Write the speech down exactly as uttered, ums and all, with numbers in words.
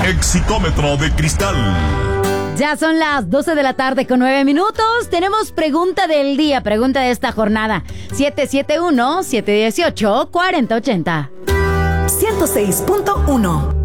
Exitómetro de cristal. Ya son las doce de la tarde con nueve minutos. Tenemos pregunta del día, pregunta de esta jornada. siete siete uno, siete uno ocho, cuatro cero ocho cero. ciento seis punto uno